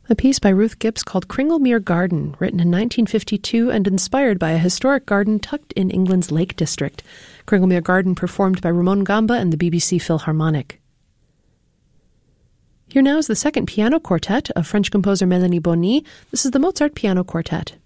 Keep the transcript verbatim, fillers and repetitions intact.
A piece by Ruth Gibbs called Cringlemere Garden, written in nineteen fifty-two and inspired by a historic garden tucked in England's Lake District. Cringlemere Garden performed by Ramon Gamba and the B B C Philharmonic. Here now is the second piano quartet of French composer Mélanie Bonny. This is the Mozart Piano Quartet.